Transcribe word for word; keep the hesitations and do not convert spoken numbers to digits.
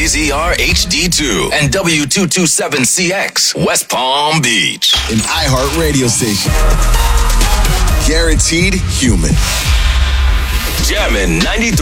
Z R H D two and W two twenty-seven C X, West Palm Beach. An iHeart radio station. Guaranteed human. Jammin' ninety-three.